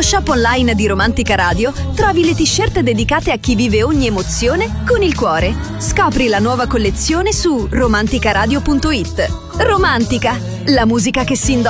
Nello shop online di Romantica Radio trovi le t-shirt dedicate a chi vive ogni emozione con il cuore. Scopri la nuova collezione su romanticaradio.it. Romantica, la musica che si indossa